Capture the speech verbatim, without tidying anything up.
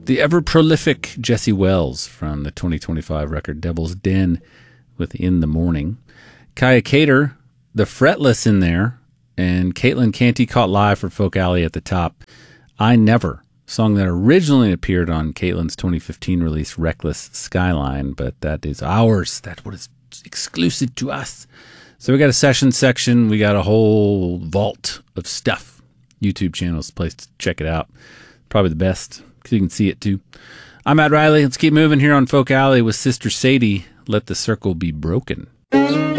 The ever-prolific Jesse Wells from the twenty twenty-five record Devil's Den with In the Morning. Kaya Cater, The Fretless in there, and Caitlin Canty caught live for Folk Alley at the top. I Never, song that originally appeared on Caitlin's twenty fifteen release Reckless Skyline, but that is ours. That's what is exclusive to us. So we got a session section. We got a whole vault of stuff. YouTube channel is the place to check it out. Probably the best, because you can see it too. I'm Matt Riley. Let's keep moving here on Folk Alley with Sister Sadie, Let the Circle Be Broken.